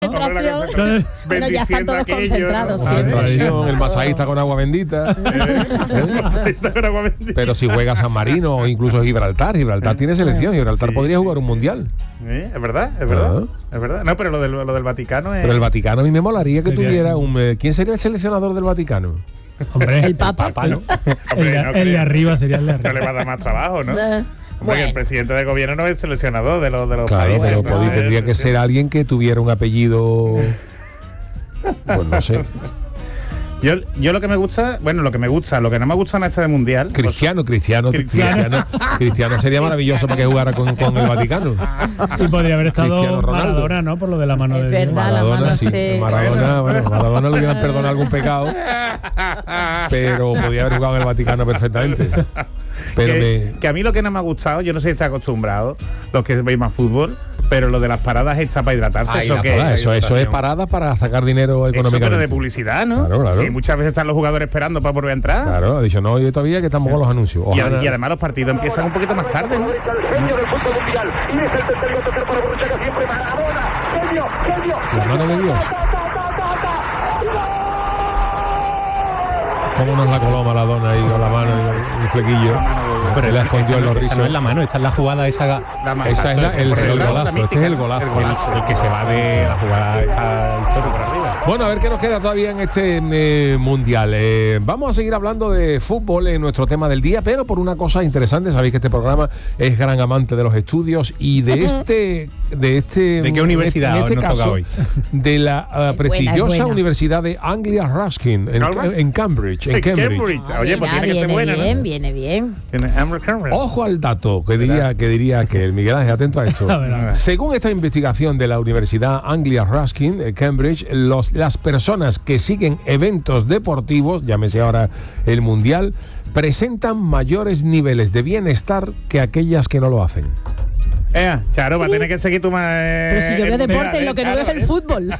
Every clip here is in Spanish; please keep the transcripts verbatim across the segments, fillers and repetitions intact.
concentración. Bueno, ya están todos concentrados siempre. El masajista con agua bendita. Pero si juega San Marino o incluso Gibraltar, Gibraltar tiene selección, Gibraltar sí, podría sí, jugar un sí. mundial. ¿Eh? Es verdad, es verdad, Ah. es verdad. No, pero lo del, lo del Vaticano es... Pero el Vaticano a mí me molaría que Sería tuviera así. un... eh, ¿Quién sería el seleccionador del Vaticano? Hombre, El Papa. El Papa, ¿no? el, de, no el de creo. arriba sería el de No le arriba. va a dar más trabajo, ¿no? Eh, Hombre, bueno. que el presidente de gobierno no es seleccionador de los, de los Claro, países. pero entonces, podí- tendría que sí. ser alguien que tuviera un apellido... Pues no sé. Yo, yo lo que me gusta, bueno, lo que me gusta, lo que no me gusta en este de mundial. Cristiano, Cristiano, Cristiano. Cristiano, Cristiano sería maravilloso para que jugara con, con el Vaticano. Y podría haber estado Cristiano Ronaldo. Maradona, ¿no? Por lo de la mano Es de verdad. Dios. la Maradona, mano sí. se- Maradona, bueno, Maradona le hubieran perdonado algún pecado, pero podía haber jugado en el Vaticano perfectamente. Pero que, me, que a mí lo que no me ha gustado, yo no sé si está acostumbrado, los que veis más fútbol, pero lo de las paradas hechas para hidratarse, Ay, eso la que parada, eso, eso es hidratación. parada para sacar dinero Eso, económicamente. pero de publicidad, ¿no? Claro, claro. Sí, muchas veces están los jugadores esperando para volver a entrar. Claro, ha dicho, no, yo todavía que estamos con los anuncios. Y, Ojalá- y además los partidos empiezan un poquito más tarde, ¿no? La mano de Dios. ¿Cómo nos la coló Maradona ahí con la mano y un flequillo? Pero él la escondió en los Esta rizos. no es la mano, esta es la jugada esa. La más Esa es la- el, exacto, el la golazo, mítica, este es el golazo. el golazo. El que se va de la jugada esta histórica para arriba. Bueno, a ver qué nos queda todavía en este eh, mundial. Eh, vamos a seguir hablando de fútbol en nuestro tema del día, pero por una cosa interesante. Sabéis que este programa es gran amante de los estudios y de este, de este. ¿De qué universidad En este nos toca caso, hoy? de la uh, buena, prestigiosa es buena. Universidad de Anglia Ruskin en, ¿Alba? en Cambridge, en En Cambridge. Cambridge. Oye, pues Mira, tiene que ser viene buena, bien, ¿no? viene bien. Tiene Amber Cameron. Ojo al dato que diría que diría que el Miguel Ángel, atento a esto. A ver, a ver. Según esta investigación de la Universidad Anglia Ruskin en Cambridge, los, las personas que siguen eventos deportivos, llámese ahora el Mundial, presentan mayores niveles de bienestar que aquellas que no lo hacen. Eh, Charo, va a tener que seguir tú más. eh, Pero si yo veo el deporte, mundial, lo que no Charo, veo es el eh. fútbol.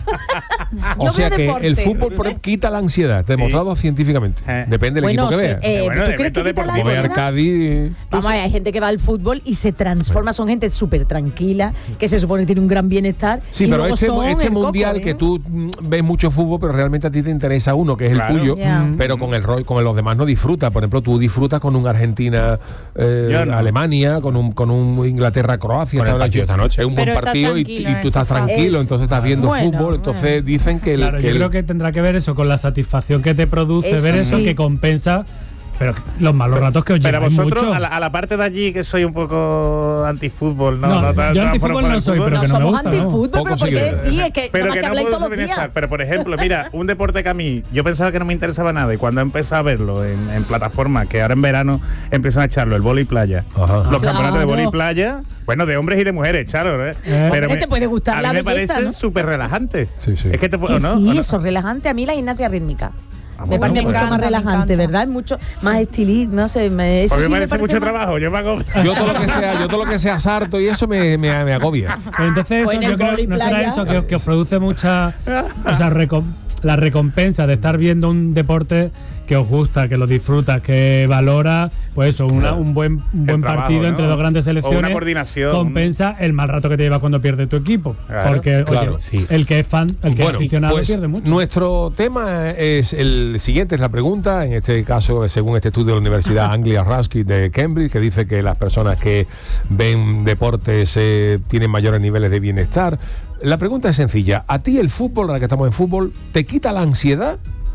O Yo sea veo que deporte. el fútbol por- quita la ansiedad, demostrado científicamente. Eh. Depende del Bueno, equipo que se- veas. eh, Bueno, ¿tú de crees que evento quita la Como ve deportivo. ansiedad? Arcadi. Vamos a ver, hay gente que va al fútbol y se transforma, son gente súper tranquila, que se supone que tiene un gran bienestar. Sí, y pero luego este, son este el coco, mundial ¿eh? que tú mm, ves mucho fútbol, pero realmente a ti te interesa uno, que es Claro. el tuyo, Ya. pero con el rol, con los demás no disfrutas. Por ejemplo, tú disfrutas con un Argentina, eh, Yo no. Alemania, con un, con un Inglaterra-Croacia. Con el esta partido noche. esta noche. Es un buen Pero estás partido y, tranquilo y en tú estás el sofá. tranquilo, Es- entonces estás viendo bueno, fútbol. Entonces bueno. dicen que el, Claro, que yo el- creo que tendrá que ver eso con la satisfacción que te produce Eso ver eso, sí. que compensa, pero los malos ratos que os Pero lleváis vosotros, mucho. a la, a la parte de allí que soy un poco antifútbol, ¿no? No, no, tan- yo tan antifútbol por- por no el soy, fútbol. pero No que no me somos gusta, ¿no? antifútbol, Poco pero ¿por qué seguidores. decir? Es que Pero nada más que que no habláis puedo todos los días. bienestar. Pero por ejemplo, mira, un deporte que a mí, yo pensaba que no me interesaba nada y cuando he empezado a verlo en, en plataformas, que ahora en verano empiezan a echarlo, el vóley playa. Ajá. Los campeonatos de Claro. vóley playa, bueno, de hombres y de mujeres, Charo, ¿eh? Eh. Hombre, te puede gustar a la mí me belleza, parece ¿no? súper relajante. Sí, sí. Es que te puedo, Que ¿no? sí, ¿O no? eso es relajante. A mí la gimnasia rítmica. Ah, me bueno, parece pues. mucho Me más encanta, me relajante, encanta. ¿verdad? Mucho más estilín, no sé. Me, eso Porque sí me me parece mucho más- trabajo. Yo me hago. yo todo lo que sea, yo todo lo que sea sarto y eso me, me, me agobia. Pero entonces eso, O en el yo creo vóley no será playa. eso que, os- que os produce mucha, o sea, recom- la recompensa de estar viendo un deporte que os gusta, que lo disfrutas, que valora, pues eso, una- un buen, un buen trabajo, partido ¿no? entre dos grandes O selecciones. una coordinación. Compensa el mal rato que te lleva cuando pierde tu equipo. Claro, porque claro, oye, sí. el que es fan, el que Bueno, es aficionado pues pierde mucho. nuestro tema es el siguiente, es la pregunta, en este caso, según este estudio de la Universidad Anglia Ruskin de Cambridge, que dice que las personas que ven deportes eh, tienen mayores niveles de bienestar. La pregunta es sencilla, ¿a ti el fútbol, ahora que estamos en fútbol, te quita la ansiedad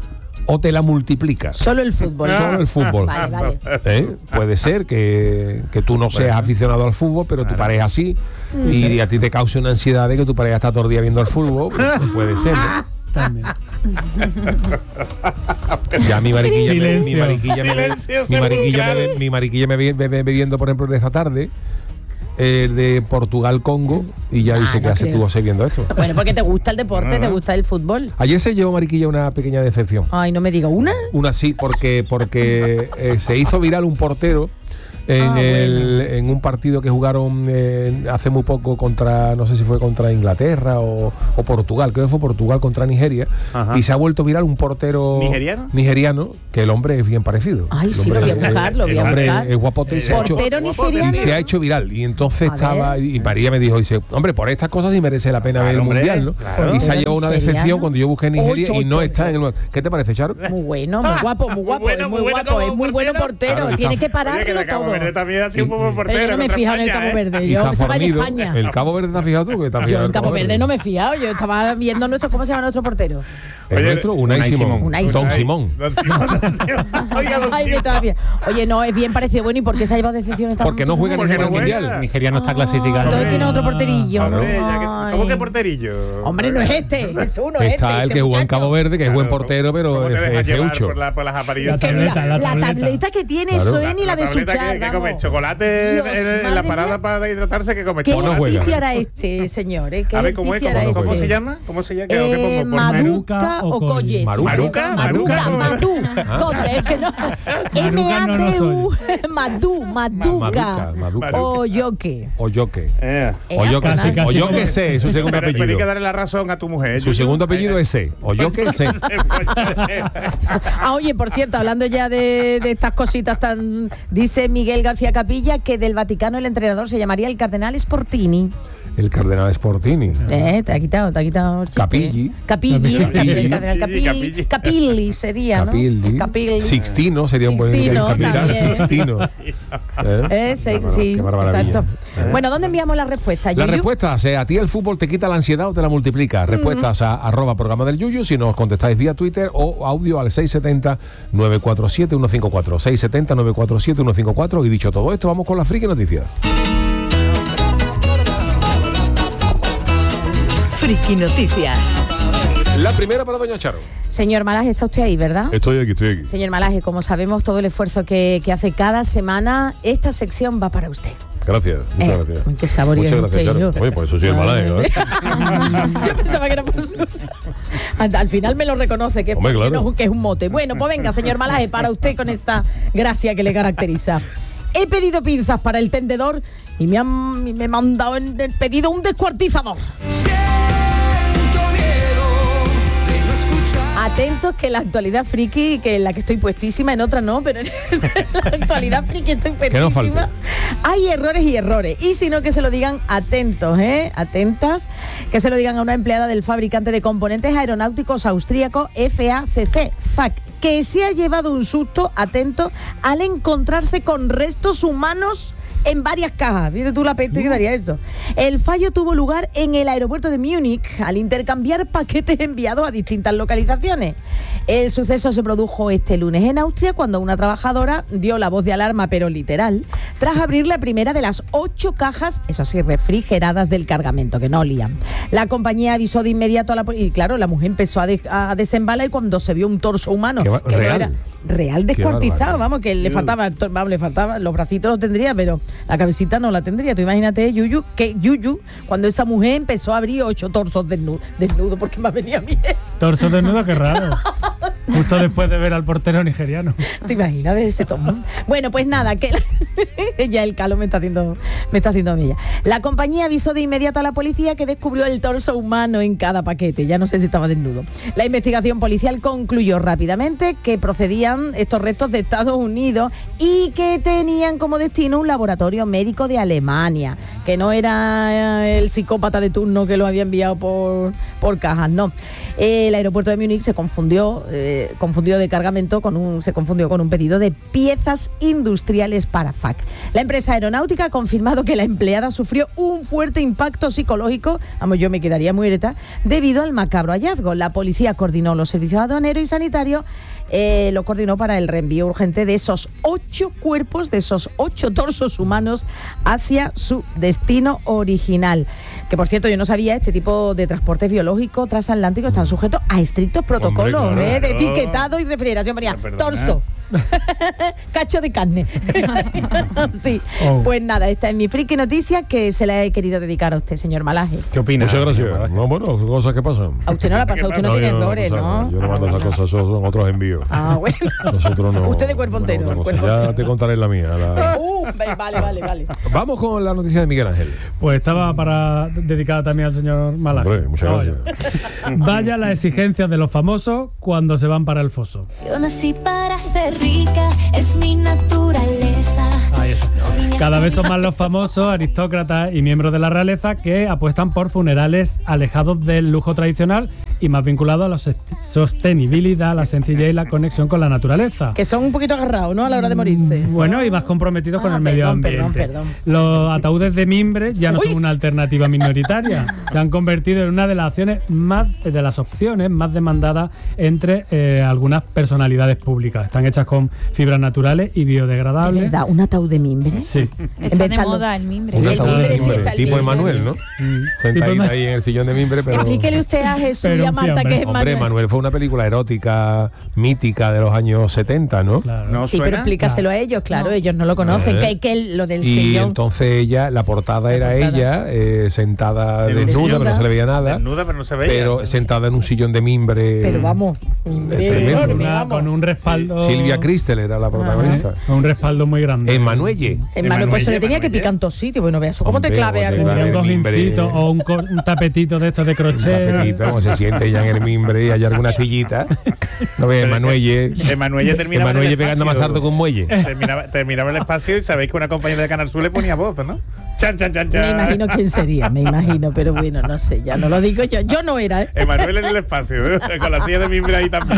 o te la multiplica? Solo el fútbol. Solo el fútbol. Vale, vale. ¿Eh? Puede ser que, que tú no seas aficionado al fútbol, pero tu pareja sí, y a ti te cause una ansiedad de que tu pareja está todo el día viendo el fútbol, pues, puede ser, ¿no? También. Ya mi mariquilla, me, mi Silencio. mariquilla, me, ve- Silencio mi mariquilla, me, ve- sepulcral. mi mariquilla me, ve- me ve bebiendo, por ejemplo, de esta tarde, el de Portugal-Congo, y ya Ah, dice que no hace creo. estuvo viendo esto. Bueno, porque te gusta el deporte, te gusta el fútbol. Ayer se llevó mariquilla una pequeña decepción. Ay, no me diga una. Una sí, porque, porque eh, se hizo viral un portero en, Ah, el, bueno. en un partido que jugaron eh, hace muy poco contra, no sé si fue contra Inglaterra o, o Portugal, creo que fue Portugal contra Nigeria, Ajá. y se ha vuelto viral un portero ¿Nigeriano? nigeriano, que el hombre es bien parecido. Ay, El sí, lo hombre voy a es- buscar, lo voy el a hombre buscar. es guapote y se ha hecho- Portero nigeriano. y se ha hecho viral, y entonces A estaba ver. y María me dijo, dice, hombre, por estas cosas sí merece la pena Claro, ver el hombre, mundial, ¿no? claro. Y se ha Portero llevado una nigeriano. decepción cuando yo busqué Nigeria Ocho, y no ocho, está ocho. en el. ¿Qué te parece, Charo? Muy bueno, muy guapo, muy guapo, bueno, es muy muy bueno guapo, como es muy bueno portero. portero. Claro, Tiene está- que pararlo Oye, que la Cabo todo. Verde también ha sido un poco portero. Pero yo no me he contra fijado en el España, Cabo ¿eh? Verde, Y yo está estaba en fornido. España. El Cabo Verde, ¿te has fijado tú? Que te has Yo fijado en Cabo Verde Verde. no me he fijado, yo estaba viendo nuestro, ¿cómo se llama nuestro portero? El Oye, nuestro, Unai Unai Simón. Simón. Unai Don Simón. Simón. Don Simón, Don Simón. Oiga, Don Ay, me Simón. estaba bien. Oye, no, es bien parecido. Bueno, ¿y por qué se ha llevado decepción esta Porque no juega Porque ni en el no juega. mundial. Nigeria no está Ah, clasificado. entonces tiene otro porterillo. Claro. Hombre, ya que- Ay. ¿Cómo que porterillo? Hombre, no es este, es uno, es Está este. el este que jugó en muchacho. Cabo Verde, que es buen Claro, portero, pero ¿cómo te es dejas es llevar feucho. por, la, por las Es apariencias? que tableta, mira, la la tableta. tableta que tiene Claro. eso es ni la de tableta Suchar, que, que vamos. come chocolate Dios, en, en la madre parada mía. para hidratarse, que come ¿Qué O no chocolate. juega. ejercicio hará este, señor? ¿eh? ¿Qué A ver, ¿cómo es? ejercicio hará ¿Cómo, cómo este? se llama? ¿Cómo se llama? ¿Qué, qué Eh, pongo? Por Maduca Maruca o o Colles. Maruca. Maruca, Maduca, Maruca. Madú. Coño, es que no. M A no, no D U. soy. Madú, Maduca. Maduca, Maduca. O Yoque. O yo que. Eh. O yo que Casi, sé. casi O yo como- que sé, es su segundo Pero, pero hay que apellido. darle la razón a tu mujer. Su segundo apellido es C. O yo que sé. Ah, oye, por cierto, hablando ya de, de estas cositas tan. Dice Miguel García Capilla que del Vaticano el entrenador se llamaría el Cardenal Sportini. El cardenal Sportini. Eh, te ha quitado, te ha quitado. el chiste. Capilli. Capilli. Capilli. El Cardenal Capilli, Capilli. Capilli. Capilli sería, ¿no? Capilli. Capilli. Sixtino sería un buen Sixtino capitán. también. Sixtino. ¿Eh? Eh, sí, Qué mar- sí, qué maravilla. exacto. ¿Eh? Bueno, ¿dónde enviamos las respuestas? Las Yuyu? respuestas, eh, ¿a ti el fútbol te quita la ansiedad o te la multiplica? Respuestas a arroba programa del Yuyu, si nos contestáis vía Twitter, o audio al seis siete cero, nueve cuatro siete, uno cinco cuatro. seis siete cero, nueve cuatro siete, uno cinco cuatro. Y dicho todo esto, vamos con las friki noticias. Friki Noticias. La primera para Doña Charo. Señor Malaje, está usted ahí, ¿verdad? Estoy aquí, estoy aquí. Señor Malaje, como sabemos todo el esfuerzo que, que hace cada semana, esta sección va para usted. Gracias, muchas Eh, gracias. uy, qué saborío Muchas es gracias, usted, Charo. yo. Oye, por eso soy el malayo, ¿eh? Yo pensaba que era por su... Anda, al final me lo reconoce, que, es Hombre, porque claro. no, que es un mote. Bueno, pues venga, señor Malaje, para usted con esta gracia que le caracteriza. He pedido pinzas para el tendedor y me han y me han mandado en el pedido un descuartizador. Atentos que la actualidad friki, que en la que estoy puestísima, en otra no, pero en la actualidad friki estoy Que no falte. puestísima. Hay errores y errores. Y si no, que se lo digan atentos, ¿eh? Atentas, que se lo digan a una empleada del fabricante de componentes aeronáuticos austríaco F A C C, F A C, que se ha llevado un susto, atento, al encontrarse con restos humanos en varias cajas. Fíjate tú la peste que daría esto. El fallo tuvo lugar en el aeropuerto de Múnich al intercambiar paquetes enviados a distintas localizaciones. El suceso se produjo este lunes en Austria cuando una trabajadora dio la voz de alarma, pero literal, tras abrir la primera de las ocho cajas, eso sí, refrigeradas del cargamento, que no olían. La compañía avisó de inmediato a la policía y claro, la mujer empezó a, de- a desembalar y cuando se vio un torso humano, Qué va- que no real. era real descuartizado, barbaridad. vamos, que le faltaba, vamos, le faltaba, los bracitos los tendría, pero la cabecita no la tendría. Tú imagínate, Yuyu, que Yuyu, cuando esa mujer empezó a abrir ocho torsos desnudos, desnudo, porque me ha venido a mí eso. Torso desnudo, qué raro. Justo después de ver al portero nigeriano. ¿Te imaginas ver ese tomo? Bueno, pues nada, que la- ya el calo me está haciendo me está haciendo milla. La compañía avisó de inmediato a la policía que descubrió el torso humano en cada paquete. Ya no sé si estaba desnudo. La investigación policial concluyó rápidamente que procedían estos restos de Estados Unidos y que tenían como destino un laboratorio médico de Alemania, que no era eh, el psicópata de turno que lo había enviado por, por cajas, no. El aeropuerto de Múnich se confundió, eh, confundió de cargamento con un, se confundió con un pedido de piezas industriales para F A C. La empresa aeronáutica ha confirmado que la empleada sufrió un fuerte impacto psicológico, vamos, yo me quedaría muy ereta, debido al macabro hallazgo. La policía coordinó los servicios aduaneros y sanitarios, eh, lo coordinó para el reenvío urgente de esos ocho cuerpos, de esos ocho torsos humanos hacia su destino original. Que por cierto, yo no sabía, este tipo de transportes biológicos transatlánticos están sujetos a estrictos protocolos, claro, ¿eh? de claro. etiquetado y refrigeración. María, Pero perdona. torso. Cacho de carne. Sí. Oh. Pues nada, esta es mi friki noticia que se la he querido dedicar a usted, señor Malaje. ¿Qué opinas? Muchas gracias. No, bueno, cosas que pasan. A usted no la pasa, usted no, No, tiene yo errores, no, ¿no? Yo no mando esas cosas, esos son otros envíos. Ah, bueno. Nosotros no. Usted de cuerpo no, entero, otra el cosa. cuerpo Ya entero. te contaré la mía. la- Uh, vale, vale, vale. Vamos con la noticia de Miguel Ángel. Pues estaba para dedicada también al señor Malaje. Hombre, muchas Vaya. gracias. Vaya las exigencias de los famosos cuando se van para el foso. Yo nací para ser rica, es mi naturaleza. Ahí está. Cada vez son más los famosos, aristócratas y miembros de la realeza que apuestan por funerales alejados del lujo tradicional y más vinculados a la sos- sostenibilidad, la sencillez y la conexión con la naturaleza. Que son un poquito agarrados, ¿no? A la hora de morirse. Bueno, y más comprometidos con Ah, el medio perdón, ambiente. perdón, perdón. Los ataúdes de mimbre ya no Uy. son una alternativa minoritaria. Se han convertido en una de las acciones más de las opciones más demandadas entre eh, algunas personalidades públicas. Están hechas con fibras naturales y ¿De biodegradables. verdad? ¿Un ataúd de mimbre? Sí. En Está vez de de moda el mimbre. Sí, Un el ataúd de mimbre sí mimbre, está el tipo mimbre. Emanuel, ¿no? Mm. Sentadita Tipo- ahí en el sillón de mimbre, pero... Explíquele usted a Jesús Pero y a un Marta fiambre. que es Hombre, Manuel. Manuel fue una película erótica, mítica de los años setenta, ¿no? Claro. ¿No Sí, suena? pero explícaselo a ellos, claro, ellos no lo conocen. Eh. Que, que lo del Y sillón. entonces ella, la portada era portada. ella, eh, sentada En un desnuda, sillón. pero no se le veía nada. Desnuda, pero no se veía. Pero sentada en un sillón de mimbre. Pero vamos, Es tremendo, enorme, ¿no? Una- vamos. con un respaldo. Silvia Cristel era la protagonista. Con un respaldo muy grande. Emanuelle. Hermano, pues se le Emanuelle, tenía que Emanuelle. picar en todos sitios. Bueno, vea, eso cómo te Hombre, clave hombre, algo. vale. Tendría un el mimbre. gojincito o un, cor- un tapetito de estos de Un crochet. tapetito, como se siente ella en el mimbre y hay alguna astillita. No ve, Emanuelle. Emanuelle terminaba en el Emanuelle pegando más espacio. alto que un muelle. Terminaba, terminaba el espacio y sabéis que una compañera de Canal Sur le ponía voz, ¿no? Chan, chan, chan, chan. Me imagino quién sería, me imagino, pero bueno, no sé, ya no lo digo yo. Yo no era, ¿eh? Emanuel en el espacio, ¿eh? Con la silla de mimbre ahí también.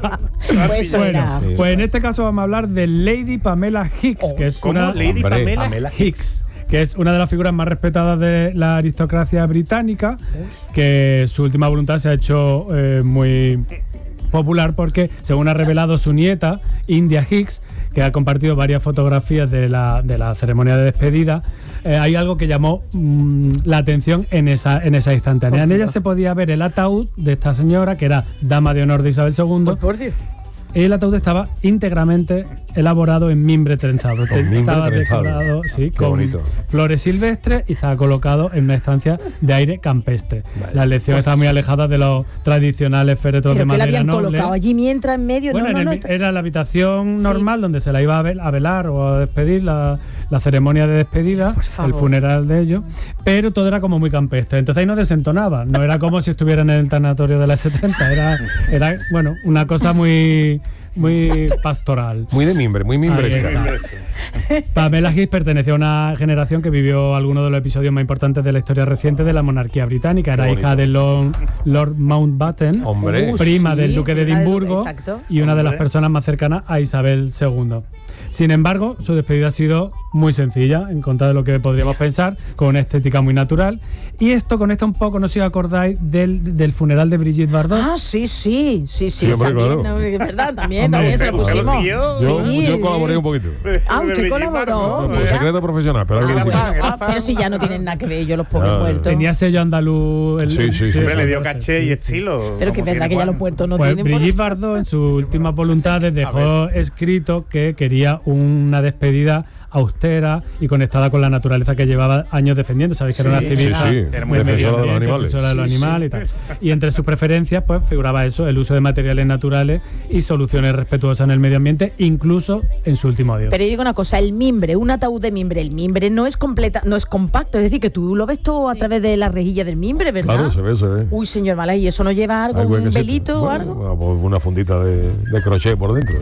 Pues eso Bueno, era. sí. Pues en este caso vamos a hablar de Lady Pamela Hicks, que es ¿Cómo? una Lady Hombre, Pamela. Hicks, que es una de las figuras más respetadas de la aristocracia británica, que su última voluntad se ha hecho eh, muy popular porque, según ha revelado su nieta, India Hicks, que ha compartido varias fotografías de la, de la ceremonia de despedida, eh, hay algo que llamó mm, la atención en esa, en esa instantánea. En ella se podía ver el ataúd de esta señora, que era dama de honor de Isabel segundo. Por Dios. El ataúd estaba íntegramente elaborado en mimbre trenzado. Con mimbre estaba trenzado. decorado, sí, Qué con bonito. flores silvestres y estaba colocado en una estancia de aire campestre. Vale. La elección estaba muy alejada de los tradicionales féretros Pero de que la madera habían noble. colocado allí mientras en medio. Bueno, no, en no, el- no. era la habitación Sí. normal donde se la iba a, vel- a velar o a despedir, la, la ceremonia de despedida, Por favor. el funeral de ellos, pero todo era como muy campestre. Entonces ahí no desentonaba, no era como si estuvieran en el tanatorio de las setenta, era, era bueno, una cosa muy, muy pastoral. Muy de mimbre, muy Ahí mimbresca. está. Pamela Hicks pertenecía a una generación que vivió algunos de los episodios más importantes de la historia reciente de la monarquía británica. Era Qué hija bonito. de Lord, Lord Mountbatten, Hombre. Uh, prima sí, del duque de prima del duque, Edimburgo exacto. y una de las Hombre. personas más cercanas a Isabel segundo. Sin embargo, su despedida ha sido muy sencilla, en contra de lo que podríamos pensar, con una estética muy natural. Y esto conecta un poco, no sé si os acordáis, del, del funeral de Brigitte Bardot. Ah, sí, sí, sí, sí, Sí, hombre, también, claro. ¿no? Es verdad, también, Hombre, también se lo ¿usted lo pusimos. siguió? Yo, Sí, yo colaboré un poquito. Ah, De usted Brigitte colaboró. Bardot, Por ¿eh? secreto profesional, pero algo Ah, que bueno, hicimos. ah, pero si ya no tienen nada que ver ellos los pobres Ya, muertos. Tenía sello andaluz. el- Sí, sí, sí. Hombre, le dio sí. caché y estilo. Pero que es como verdad tiene que ya Juan. los puertos no Pues tienen. por- Brigitte Bardot en sus últimas voluntades dejó escrito que quería una despedida austera y conectada con la naturaleza que llevaba años defendiendo. Sabéis que era una Sí, activista sí, sí. Era muy muy defensora de los ambiente, animales. defensora de los Sí, sí. animales y tal. Y entre sus preferencias pues figuraba eso, el uso de materiales naturales y soluciones respetuosas en el medio ambiente, incluso en su último adiós. Pero yo digo una cosa, el mimbre, un ataúd de mimbre, el mimbre no es completa, no es compacto, es decir, que tú lo ves todo a través de la rejilla del mimbre, ¿verdad? Claro, se ve, se ve. Uy, señor Malay, ¿y eso no lleva algo, Hay un huequecito. velito o Bueno, algo? bueno, pues una fundita de, de crochet por dentro.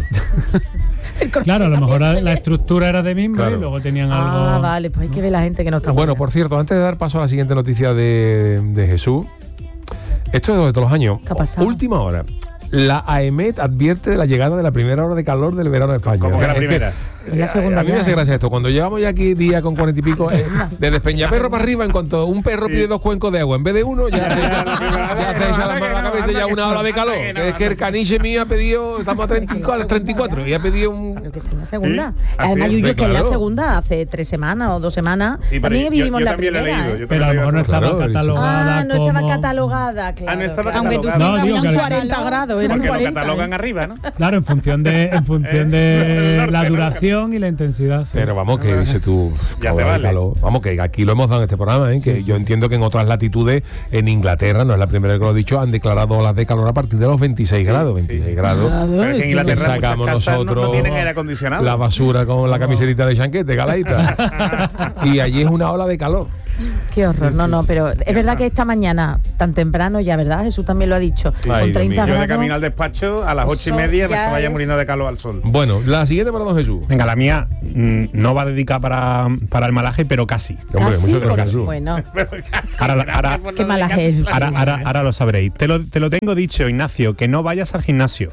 El crochet Claro, a lo también mejor se la ve. estructura era de mimbre Claro. y luego tenían algo. Ah, vale, pues hay que ver la gente que no está Bueno, buena. por cierto, antes de dar paso a la siguiente noticia de, de Jesús, esto es de todos los años. ¿Qué ha pasado? Última hora. La AEMET advierte de la llegada de la primera hora de calor del verano de España. ¿Cómo que la Es primera? Es la segunda A mí me ya, hace ¿eh? gracia esto. Cuando llevamos ya aquí día con cuarenta y pico, eh, de Despeñaperro para arriba, en cuanto un perro pide dos cuencos de agua, en vez de uno, ya hace ya hace echar la mano a la cabeza ya una ola de calor. Que es que el caniche mío ha pedido, estamos a treinta y cuatro, treinta y cuatro, y ha pedido un... Creo que es la segunda. ¿Sí? ¿Ah, Además, sí? Yuyu, que es la Claro. segunda, hace tres semanas o dos semanas. Sí, pero también yo- vivimos yo la también lo he primera. leído, ¿eh? yo Pero a lo mejor no estaba Claro, catalogada Ah, no estaba como- catalogada, claro. Ah, no estaba claro. Aunque tú catalogada. No, siempre digo hablas que- un cuarenta grados, eran Porque lo cuarenta. catalogan ¿eh? arriba, ¿no? Claro, en función de, en función de la duración y la intensidad. sí. Pero vamos, que dices tú, Ya te ola de vale. calor. Vamos, que aquí lo hemos dado en este programa, ¿eh? que yo entiendo que en otras latitudes, en Inglaterra, no es la primera vez que lo he dicho, han declarado olas de calor a partir de los veintiséis grados. veintiséis grados. Pero es que en Sí. Inglaterra muchas Sacamos casas no- nosotros no, tienen aire acondicionado. la basura con la camisetita de chanquete, galaita. Y allí es una ola de calor. Qué horror, no, no, pero es verdad que esta mañana, tan temprano ya, ¿verdad? Jesús también lo ha dicho, Ay, con Dios treinta mío. Yo de grados. camino al despacho a las ocho y Eso media me ya estaba ya es- muriendo de calor al sol. Bueno, la siguiente para don Jesús. Venga, la mía mm, no va dedicada para, para el malaje, pero casi. Hombre, Casi, mucho porque- Jesús. bueno, Ahora, ahora, qué mala gente. ahora, ahora, ahora lo sabréis. Te lo, te lo tengo dicho, Ignacio, que no vayas al gimnasio.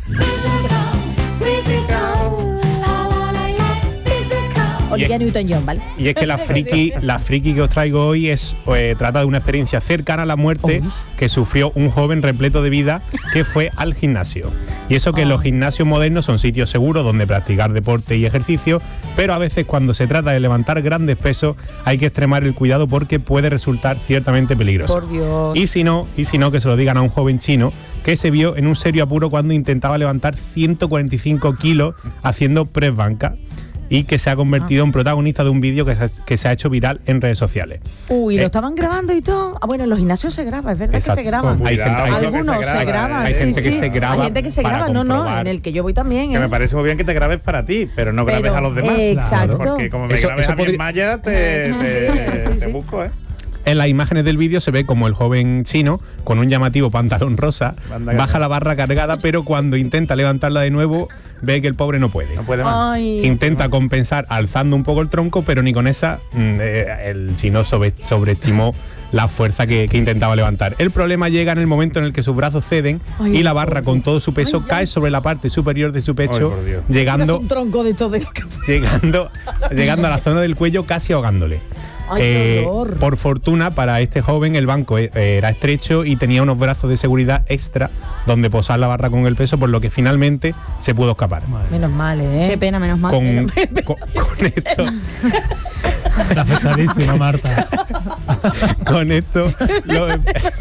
Olivia Newton-John, ¿vale? Y es que la friki, la friki que os traigo hoy es eh, trata de una experiencia cercana a la muerte Uy. que sufrió un joven repleto de vida que fue al gimnasio. Y eso que los gimnasios modernos son sitios seguros donde practicar deporte y ejercicio, pero a veces cuando se trata de levantar grandes pesos hay que extremar el cuidado porque puede resultar ciertamente peligroso. Por Dios. Y si no, y si no que se lo digan a un joven chino que se vio en un serio apuro cuando intentaba levantar ciento cuarenta y cinco kilos haciendo press banca, y que se ha convertido en protagonista de un vídeo que, se- que se ha hecho viral en redes sociales. Uy, Eh, lo estaban grabando y todo. Ah, bueno, en los gimnasios se graba, es verdad Exacto. que se graban. Hay gente- hay- Algunos se, graban, Hay sí, gente que sí. se graba Hay gente que se para graba, no, no, comprobar. en el que yo voy también. Que ¿eh? me parece muy bien que te grabes para ti, pero no grabes Pero, a los demás. exacto. Porque como me Eso- grabes eso a mi podría- Maya, te, Sí, te, sí, te sí. busco, ¿eh? En las imágenes del vídeo se ve como el joven chino, con un llamativo pantalón rosa, Banda baja cargada. la barra cargada, pero cuando intenta levantarla de nuevo, ve que el pobre no puede. No puede más. Ay, Intenta compensar alzando un poco el tronco, pero ni con esa mm, eh, el chino sobre- sobreestimó la fuerza que, que intentaba levantar. El problema llega en el momento en el que sus brazos ceden Ay, y la barra con todo su peso Ay, cae ay. sobre la parte superior de su pecho, Ay, por Dios. es llegando, un tronco de todo lo que llegando, llegando a la zona del cuello, casi ahogándole. Ay, qué horror. por fortuna para este joven el banco eh, era estrecho y tenía unos brazos de seguridad extra donde posar la barra con el peso, por lo que finalmente se pudo escapar. Menos mal, ¿eh? Qué pena, menos mal. Con, con- con esto, Está afectadísima, Marta. con esto los,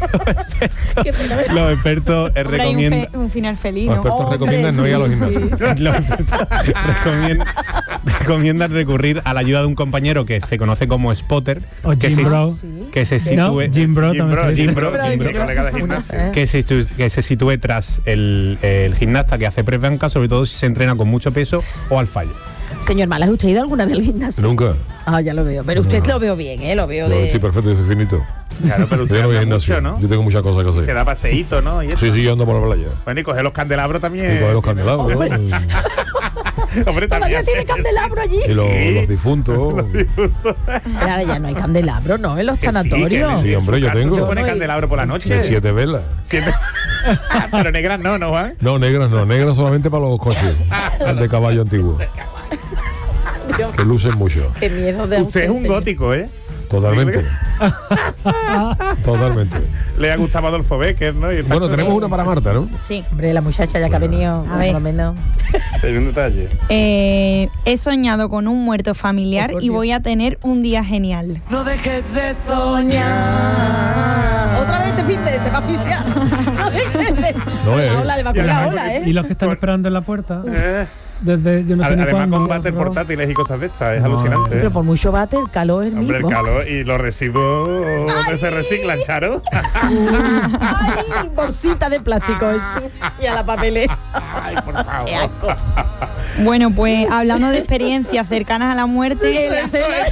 Qué pena, menos- los expertos eh, Hombre, hay un, recomiendan fe- un final feliz, Los ¿no? expertos Hombre, recomiendan no sí, ir a los sí. gimnasios. los expertos recomiendan, recomiendan recurrir a la ayuda de un compañero que se conoce como spotter, O que Jim se, Bro. Sí. que se ¿No? sitúe Jim Bro Jim también Bro, se dice. Jim Bro, Pero, Jim ¿qué Bro. Mi colega de Uno, gimnasio. ¿eh? que se, situ- que se sitúe tras el, el gimnasta que hace press banca, sobre todo si se entrena con mucho peso o al fallo. Señor Malas, ¿usted ha ido alguna vez al gimnasio? Nunca. Ah, ya lo veo. Pero usted lo veo bien, ¿eh? Lo veo Yo de... estoy perfecto, yo soy finito. Claro, pero Yo usted no voy al anda gimnasio. mucho, ¿no? Yo tengo muchas cosas que Se hacer. da paseíto, ¿no? Y eso. Sí, sí, yo ando por la playa. Bueno, y coger los candelabros también. Y coger los candelabros. Hombre, Todavía también. tiene candelabro allí. Y los, los difuntos. Pero ahora ya no hay candelabro, ¿no? En los Que sí, que sanatorios. Sí, en hombre, su yo casa tengo. Se pone Yo no he- candelabro por la noche. De siete velas. Siete- pero negras no, ¿no, Juan? No, negras no. Negras solamente para los coches. El de caballo antiguo. Que lucen mucho. Qué miedo de Usted es un señor. gótico, ¿eh? Totalmente. Totalmente. Le ha gustado Adolfo Becker, ¿no? Y estas Bueno, cosas. tenemos una para Marta, ¿no? Sí. Hombre, la muchacha ya que ha venido, A ver. por lo menos. Sí, un detalle. Eh, he soñado con un muerto familiar Oh, por y Dios. voy a tener un día genial. Soñar. Otra vez este fin de se va a asfixiar. No dejes de No, la eh. ola de Y vacuna, además ola, Y ¿eh? los que están esperando en la puerta, Eh, desde yo no sé ni además cuándo. con váter portátiles y cosas de estas, es No, alucinante. Pero ¿eh? por mucho bate, el calor es el Hombre, el mismo. calor y los residuos donde se reciclan, Charo. ¡Ay! Bolsita de plástico este. Y a la papelera. Ay, por Qué favor. asco. Bueno, pues hablando de experiencias cercanas a la muerte, Eso es.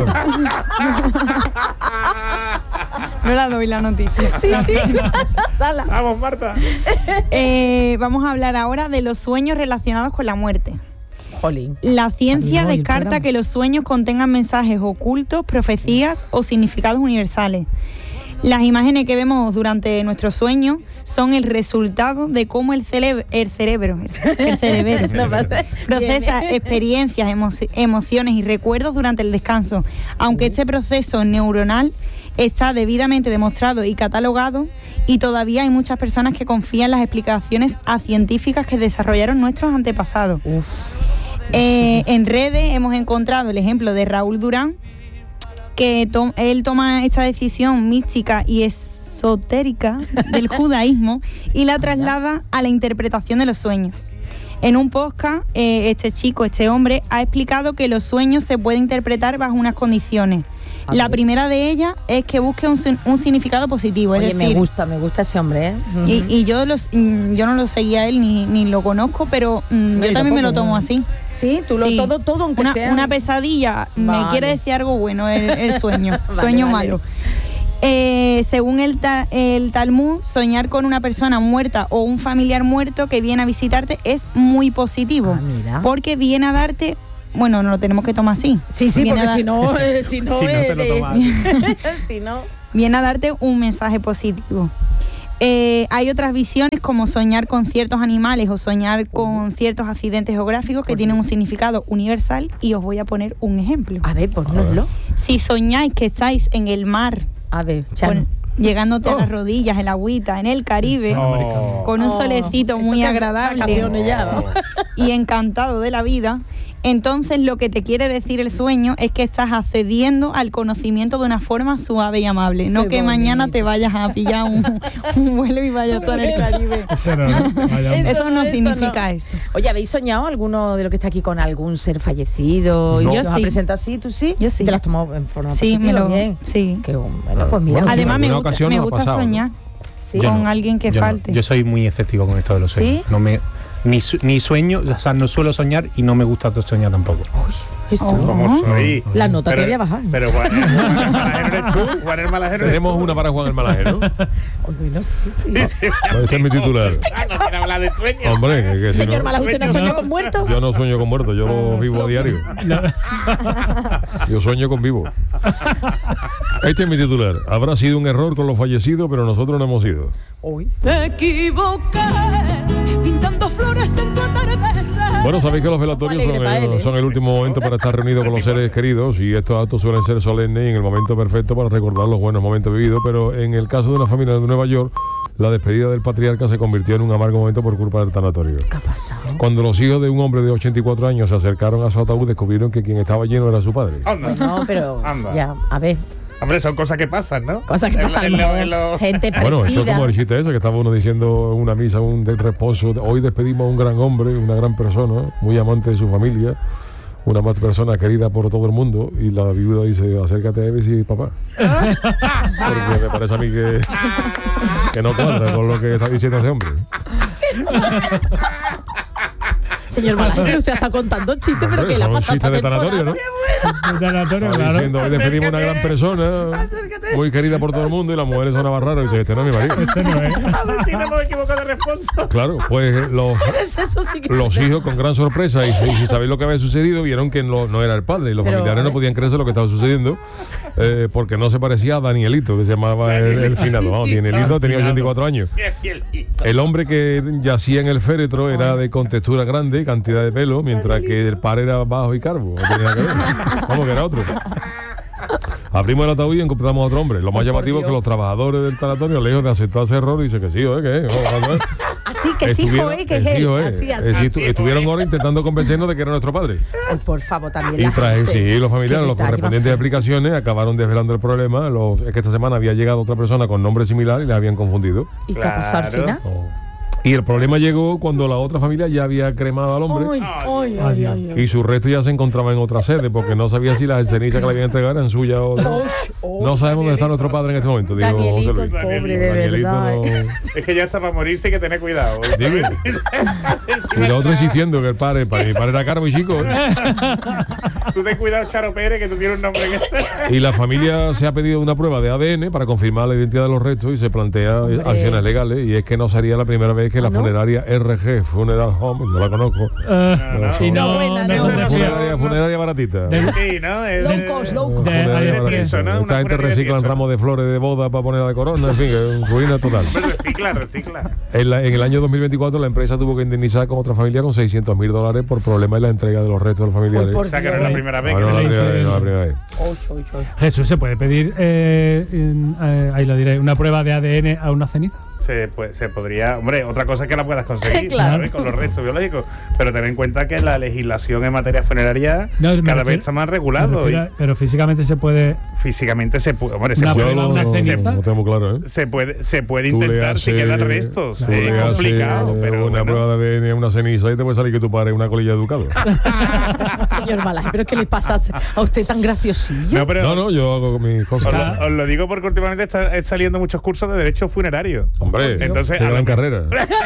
no la doy la noticia. Sí, sí. Dala. Vamos, Marta. Eh, vamos a hablar ahora de los sueños relacionados con la muerte. Jolín. La ciencia Adiós, el descarta programa. que los sueños contengan mensajes ocultos, profecías o significados universales. Las imágenes que vemos durante nuestros sueños son el resultado de cómo el, cele- el cerebro, el cerebro procesa experiencias, emo- emociones y recuerdos durante el descanso. Aunque este proceso neuronal está debidamente demostrado y catalogado, y todavía hay muchas personas que confían en las explicaciones a científicas que desarrollaron nuestros antepasados. Eh, en redes hemos encontrado el ejemplo de Raúl Durán, que to- él toma esta decisión mística y esotérica del judaísmo y la traslada a la interpretación de los sueños. En un podcast, eh, este chico, este hombre, ha explicado que los sueños se pueden interpretar bajo unas condiciones. A La ver. primera de ellas es que busque un, sin- un significado positivo. Oye, es me decir, gusta, me gusta ese hombre, ¿eh? y, y yo, los, mm, yo no lo seguía a él ni, ni lo conozco, pero mm, No, yo yo también me lo tampoco, tomo no. así. Sí, tú lo Sí. todo, todo, aunque Una, sea una pesadilla me Vale. quiere decir algo bueno, el, el sueño, Vale, sueño vale. malo. Eh, según el, ta- el Talmud, soñar con una persona muerta o un familiar muerto que viene a visitarte es muy positivo, Ah, mira. porque viene a darte, bueno, no lo tenemos que tomar así. Sí, sí, Viene porque a dar- si no, eh, si no, Si no eh, te lo de- tomas. si no. viene a darte un mensaje positivo. Eh, hay otras visiones como soñar con ciertos animales o soñar con ciertos accidentes geográficos que tienen un significado universal, y os voy a poner un ejemplo. A ver, ponnoslo. Si soñáis que estáis en el mar, A ver, Chano. con- llegándote a Oh. las rodillas, el agüita, en el Caribe, Oh. con un Oh, solecito eso muy que es agradable vacaciones ya, ¿no? y encantado de la vida, entonces lo que te quiere decir el sueño es que estás accediendo al conocimiento de una forma suave y amable, no Qué que mañana bonito. te vayas a pillar un, un vuelo y vayas tú en el Caribe. Eso no, vaya. Eso Eso no eso significa no. eso. Oye, ¿habéis soñado alguno de lo que está aquí con algún ser fallecido? No. Y Yo se os ha sí. presentado así, tú sí. Yo sí. ¿Te las tomado en forma Sí, positiva? me lo, Bien. sí. Qué bueno, pues mira. Bueno, sí, Además en me alguna gusta, ocasión me nos ha gusta pasado, ¿no? soñar Sí. Yo con no, alguien que yo no. falte. Yo soy muy escéptico con esto de los sueños. ¿Sí? No me, ni, su- ni sueño, o sea, no suelo soñar y no me gusta soñar tampoco. Esto. Oh. ¿Cómo soy? La nota te Pero- voy a bajar. Pero Juan, Juan el Malajero eres tú. Juan el Malajero eres Tenemos tú. una para Juan el Malajero. Oye, no sé, sí. Este es mi titular. Ah, no quiero hablar de sueños. Hombre, que, que si Señor no, Malas, ¿usted no sueña con muertos? yo no sueño con muertos, yo lo vivo a diario. Yo sueño con vivo. Este es mi titular. Habrá sido un error con los fallecidos, pero nosotros no hemos ido. Uy. Te equivoqué pintando flores en tu atardecer. Bueno, sabéis que los velatorios alegre son pa' él, el, ¿eh? son el último momento para estar reunidos con los seres queridos, y estos actos suelen ser solemnes y en el momento perfecto para recordar los buenos momentos vividos, pero en el caso de una familia de Nueva York, la despedida del patriarca se convirtió en un amargo momento por culpa del tanatorio. ¿Qué ha pasado? Cuando los hijos de un hombre de ochenta y cuatro años se acercaron a su ataúd, descubrieron que quien estaba lleno era su padre. Anda. No, pero Anda. ya, a ver, Hombre, son cosas que pasan, ¿no? cosas que En- pasan. en lo- en lo- Gente parecida. Bueno, esto es como el chiste ese que estaba uno diciendo en una misa, un de responso, hoy despedimos a un gran hombre, una gran persona, muy amante de su familia, una más persona querida por todo el mundo, y la viuda dice, acércate a Eve y dice, papá. Porque me parece a mí que, que no cuadra con lo que está diciendo ese hombre. Señor Malajero, usted está contando chistes, pero Hombre, que le ha son pasado chistes esta de tanatorio, temporada. ¿no? De tanatorio, Estaba claro. diciendo, hoy despedimos a una gran persona, muy querida por todo el mundo, y las mujeres son raras, y dice, este no es mi marido. Este no es. A ver si no me equivoco de responso. Claro, pues los, Eso sí que los hijos, con gran sorpresa, y, y sin saber lo que había sucedido, vieron que no, no era el padre, y los Pero, familiares a no ver. podían creerse lo que estaba sucediendo, eh, porque no se parecía a Danielito, que se llamaba el, el finado. Vamos, Danielito tenía ochenta y cuatro años. Qué fielito. El hombre que yacía en el féretro era de contextura grande, cantidad de pelo, mientras que el par era bajo y calvo. No tenía nada que ver. Vamos, que era otro. Abrimos el ataúd y encontramos a otro hombre. Lo más Ay, por llamativo es que Dios. los trabajadores del tanatorio, lejos de aceptar ese error, dicen que sí, ¿eh? ¿Qué? Así que sí, Estuvieron- joe, que es eh, sí, él. joe. Así, Eh, así. sí, estu- estuvieron horas intentando convencernos de que era nuestro padre. Ay, por favor, también Y la tras gente. sí, los Qué familiares, los detalle correspondientes más feo. explicaciones, acabaron desvelando el problema. Los, es que esta semana había llegado otra persona con nombre similar y les habían confundido. ¿Y qué ha pasado al Claro. final? Oh. Y el problema llegó cuando la otra familia ya había cremado al hombre. Ay, ay, ay, ay, ay. Y su resto ya se encontraba en otra sede, porque no sabía si las cenizas que le habían entregado eran suyas o no. Ay, No sabemos dónde está nuestro padre en este momento, dijo Danielito, José el Luis. pobre, de Danielito verdad. no- Es que ya está para morirse, hay que tener cuidado. Dime. Y el otro insistiendo que el padre, para mi padre era caro y chico. Tú ten cuidado, Charo Pérez, que tú tienes un nombre que... Y la familia se ha pedido una prueba de A D N para confirmar la identidad de los restos y se plantea Hombre. acciones legales. Y es que no sería la primera vez es que la ¿Ah, no? funeraria R G Funeral Home, no la conozco. Eh, no, y no, no, buena, no no. se refiere- Funeraria, funeraria baratita. De- Sí, ¿no? El- Low cost, low cost. De- Funeraria de baratita. tieso, ¿no? Una Esta gente funeraria de reciclan tieso. ramos de flores de boda para ponerla de corona, en fin, que ruina total. Pues recicla, recicla. En, la- en el año dos mil veinticuatro la empresa tuvo que indemnizar con otra familia con seiscientos mil dólares por problemas en la entrega de los restos de los familiares. Uy, por O sea, que no es la Dios. primera vez Ah, que no, la le primera dicen- vez, no, la primera vez. Oy, oy, oy. Jesús, ¿se puede pedir, eh, en- eh, ahí lo diré, una prueba de A D N a una ceniza? Se, pues, se podría, hombre, otra cosa es que la puedas conseguir, Claro. ¿sabes? Con los restos biológicos, pero ten en cuenta que la legislación en materia funeraria No, me cada refiero- vez está más Me regulado refiero y a- Pero físicamente se puede. físicamente se puede, hombre, se Una Yo puede, prueba, no, una no, ceniza. no tengo muy claro, ¿eh? se puede, se puede Tú le intentar si haces- quedan restos, tú le es haces, complicado, eh, pero una bueno. prueba de A D N, una ceniza y te puede salir que tu padre es una colilla de educado. Señor Malay, ¿pero qué le pasa a usted tan graciosillo? No, pero No, no, yo hago mis cosas. Os lo, os lo digo porque últimamente están saliendo muchos cursos de derecho funerario. Hombre, Entonces, qué a gran lo- carrera.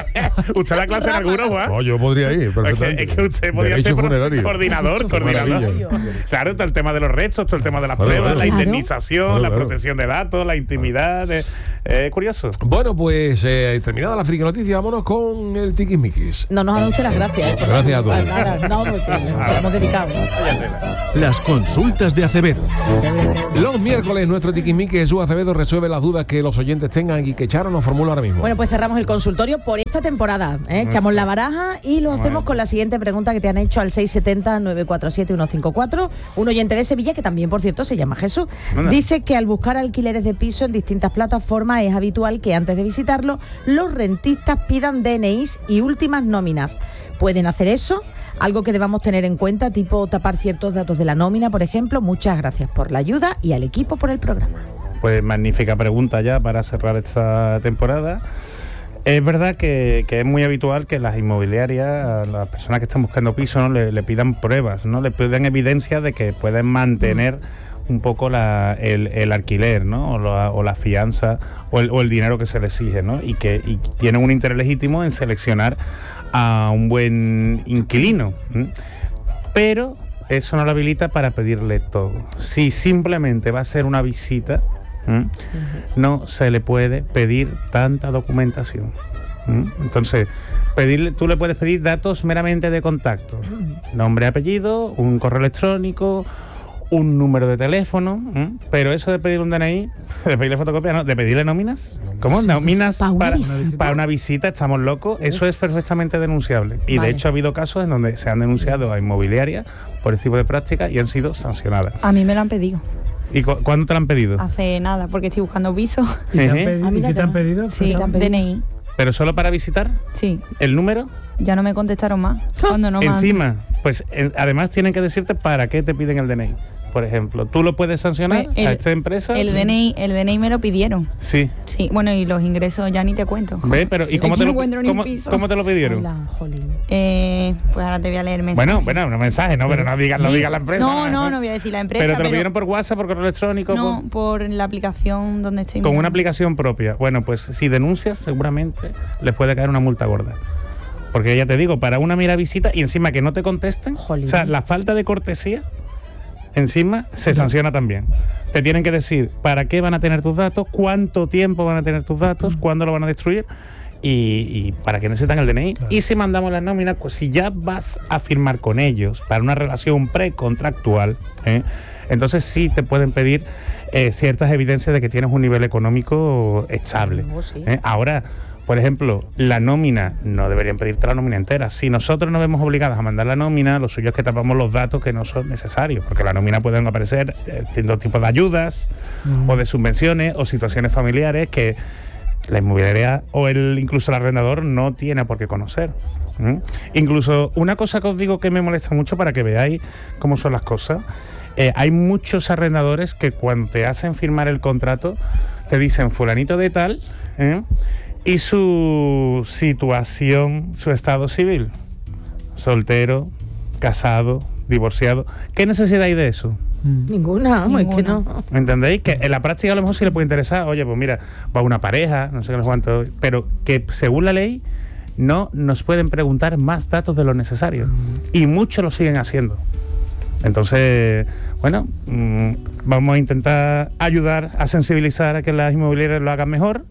Usted la clase en alguno, ¿va? No, yo podría ir, Es que, perfectamente. es que usted podría Derecho ser pro- funerario. coordinador, Derecho coordinador. funerario. Claro, todo el tema de los restos, todo el tema de las Claro, pruebas, claro. la Claro. indemnización, Claro, la claro. protección de datos, la intimidad. Es eh, curioso. Bueno, pues eh, terminada la friki noticia, vámonos con el tiquismiquis. No nos ha dado usted las gracias. ¿eh? Por Gracias su- a todos. nada, no, porque se lo hemos dedicado. Vaya tela. Las consultas de Acevedo. Los miércoles nuestro tiquismiquis Jesús Acevedo resuelve las dudas que los oyentes tengan y que Charo nos formula ahora mismo. Bueno, pues cerramos el consultorio por esta temporada. ¿eh? Echamos la baraja y lo hacemos Bueno. con la siguiente pregunta que te han hecho al seis siete cero, nueve cuatro siete, uno cinco cuatro. Un oyente de Sevilla, que también, por cierto, se llama Jesús. Anda. Dice que al buscar alquileres de piso en distintas plataformas es habitual que antes de visitarlo los rentistas pidan D N Is y últimas nóminas. ¿Pueden hacer eso? Algo que debamos tener en cuenta, tipo tapar ciertos datos de la nómina, por ejemplo. Muchas gracias por la ayuda y al equipo por el programa. Pues magnífica pregunta ya para cerrar esta temporada. Es verdad que, que es muy habitual que las inmobiliarias, a las personas que están buscando piso, ¿no? le, le pidan pruebas, ¿no? Le pidan evidencia de que pueden mantener un poco la, el, el alquiler, ¿no? O la, o la fianza o el, o el dinero que se le exige, ¿no? Y que y tienen un interés legítimo en seleccionar a un buen inquilino. ¿m? Pero eso no lo habilita para pedirle todo. Si simplemente va a ser una visita, ¿m? no se le puede pedir tanta documentación. ¿m? Entonces, pedirle, tú le puedes pedir datos meramente de contacto, nombre, apellido, un correo electrónico, un número de teléfono, ¿m? Pero eso de pedir un D N I, de pedirle fotocopia, no, de pedirle nóminas, ¿cómo? Nóminas ¿Pa una para, visita? para una visita, estamos locos, eso es perfectamente denunciable. Y Vale. de hecho ha habido casos en donde se han denunciado a inmobiliarias por este tipo de prácticas y han sido sancionadas. A mí me lo han pedido. ¿Y cu- cuándo te lo han pedido? Hace nada, porque estoy buscando piso. ¿Y te han Ejé. pedido? Ah, ¿Y mira, qué te han te- pedido? Sí, te han pedido? D N I. ¿Pero solo para visitar? Sí, ¿El número? ya no me contestaron más. Cuando no me han- Encima, pues en- además tienen que decirte para qué te piden el D N I. Por ejemplo, ¿tú lo puedes sancionar Pues el- a esta empresa? El D N I, el D N I me lo pidieron. Sí. Sí, bueno, y los ingresos ya ni te cuento. ¿Ves? Pero, ¿y Es cómo que te, no lo, encuentro ni un cómo, piso. cómo te lo pidieron? Hola, jolín. Eh, pues ahora te voy a leer el mensaje. Bueno, bueno, un mensaje, ¿no? Pero no digas, no Sí. digas la empresa. No, no, no voy a decir la empresa. Pero te lo pidieron por WhatsApp, por correo electrónico, No, por- por la aplicación donde estoy. con una mirando. aplicación propia. Bueno, pues si denuncias, seguramente les puede caer una multa gorda. Porque ya te digo, para una mera visita y encima que no te contesten, Jolín. o sea, la falta de cortesía, encima se sanciona también. Te tienen que decir para qué van a tener tus datos, cuánto tiempo van a tener tus datos, cuándo lo van a destruir y, y para qué necesitan el D N I. Y si mandamos las nóminas, pues si ya vas a firmar con ellos para una relación precontractual, ¿eh? entonces sí te pueden pedir eh, ciertas evidencias de que tienes un nivel económico estable. Oh, sí. ¿eh? Ahora, por ejemplo, la nómina, no deberían pedirte la nómina entera. Si nosotros nos vemos obligados a mandar la nómina, lo suyo es que tapamos los datos que no son necesarios, porque la nómina pueden aparecer eh, distintos tipos de ayudas Mm. o de subvenciones o situaciones familiares que la inmobiliaria o el incluso el arrendador no tiene por qué conocer. ¿m? Incluso una cosa que os digo que me molesta mucho para que veáis cómo son las cosas. Eh, hay muchos arrendadores que cuando te hacen firmar el contrato te dicen fulanito de tal, ¿eh? y su situación, su estado civil, soltero, casado, divorciado. ¿Qué necesidad hay de eso? Mm. Ninguna, vamos, es que Ninguna. no. ¿Me entendéis? Que en la práctica a lo mejor sí le puede interesar, oye, pues mira, va una pareja, no sé qué, no sé cuánto, pero que según la ley no nos pueden preguntar más datos de lo necesario. Y muchos lo siguen haciendo. Entonces, bueno, mmm, vamos a intentar ayudar a sensibilizar a que las inmobiliarias lo hagan mejor,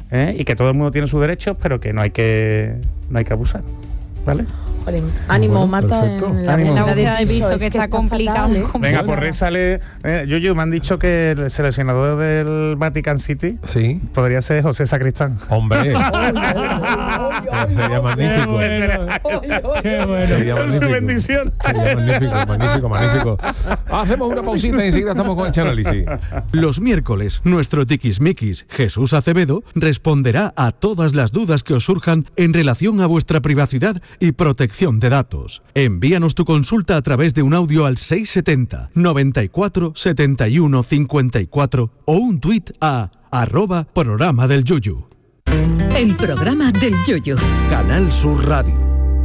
¿eh? Y que todo el mundo tiene sus derechos, pero que no hay que, no hay que abusar. ¿Vale? Ánimo, Bueno, Marta, perfecto. en la Ánimo. búsqueda La de piso, piso, que es que está está complicado. fatal, ¿eh? Venga, Bueno. por Rey sale. Eh, Yuyu, me han dicho que el seleccionador del Vatican City Sí. podría ser José Sacristán. Hombre. Sería magnífico. Qué bueno. Sería Es su magnífico. bendición. Sería magnífico, magnífico, magnífico. Hacemos una pausita y enseguida estamos con el análisis. Los miércoles, nuestro tiquismiquis, Jesús Acevedo, responderá a todas las dudas que os surjan en relación a vuestra privacidad y protección de datos. Envíanos tu consulta a través de un audio al seiscientos setenta, noventa y cuatro, setenta y uno, cincuenta y cuatro o un tuit a arroba programa del Yuyu. El programa del Yuyu. Canal Sur Radio.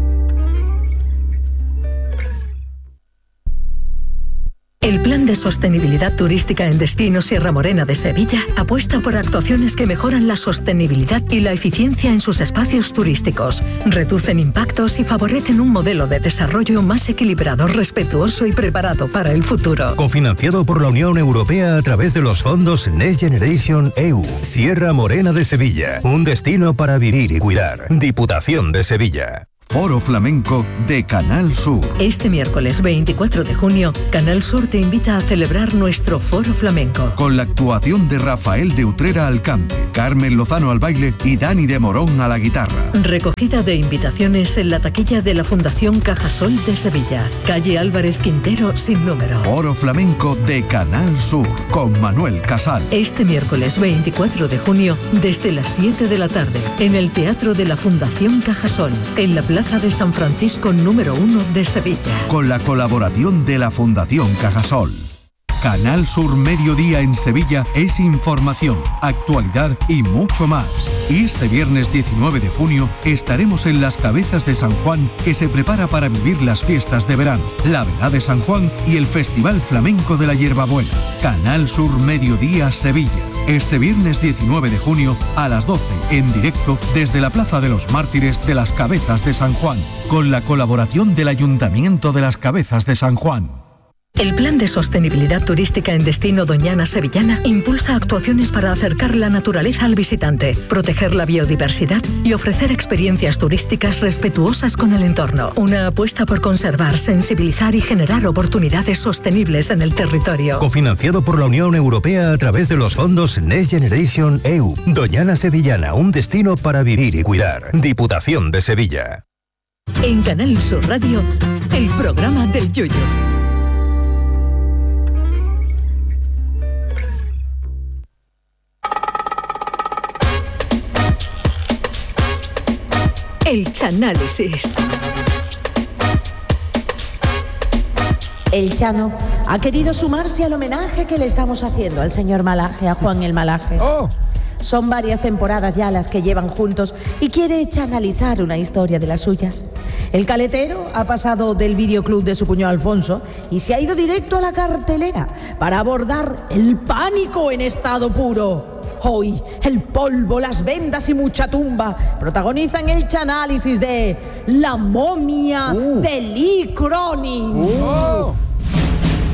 El Plan de Sostenibilidad Turística en Destino Sierra Morena de Sevilla apuesta por actuaciones que mejoran la sostenibilidad y la eficiencia en sus espacios turísticos, reducen impactos y favorecen un modelo de desarrollo más equilibrado, respetuoso y preparado para el futuro. Cofinanciado por la Unión Europea a través de los fondos Next Generation E U. Sierra Morena de Sevilla, un destino para vivir y cuidar. Diputación de Sevilla. Foro Flamenco de Canal Sur. Este miércoles veinticuatro de junio, Canal Sur te invita a celebrar nuestro Foro Flamenco. Con la actuación de Rafael de Utrera al cante, Carmen Lozano al baile y Dani de Morón a la guitarra. Recogida de invitaciones en la taquilla de la Fundación Cajasol de Sevilla. Calle Álvarez Quintero sin número. Foro Flamenco de Canal Sur con Manuel Casal. Este miércoles veinticuatro de junio, desde las siete de la tarde, en el Teatro de la Fundación Cajasol, en la Plaza de San Francisco número uno de Sevilla. Con la colaboración de la Fundación Cajasol. Canal Sur Mediodía en Sevilla es información, actualidad y mucho más. Y este viernes diecinueve de junio estaremos en las Cabezas de San Juan, que se prepara para vivir las fiestas de verano, la Velada de San Juan y el Festival Flamenco de la Hierbabuena. Canal Sur Mediodía Sevilla. Este viernes diecinueve de junio a las doce, en directo desde la Plaza de los Mártires de las Cabezas de San Juan, con la colaboración del Ayuntamiento de las Cabezas de San Juan. El Plan de Sostenibilidad Turística en Destino Doñana Sevillana impulsa actuaciones para acercar la naturaleza al visitante, proteger la biodiversidad y ofrecer experiencias turísticas respetuosas con el entorno. Una apuesta por conservar, sensibilizar y generar oportunidades sostenibles en el territorio. Cofinanciado por la Unión Europea a través de los fondos Next Generation E U. Doñana Sevillana, un destino para vivir y cuidar. Diputación de Sevilla. En Canal Sur Radio, el programa del Yuyu. El Chanálisis. El Chano ha querido sumarse al homenaje que le estamos haciendo al señor Malaje, a Juan el Malaje. Oh. Son varias temporadas ya las que llevan juntos y quiere chanalizar una historia de las suyas. El caletero ha pasado del videoclub de su cuñado Alfonso y se ha ido directo a la cartelera para abordar el pánico en estado puro. Hoy, el polvo, las vendas y mucha tumba protagonizan el chanálisis de La momia uh. de Lee Cronin. Oh.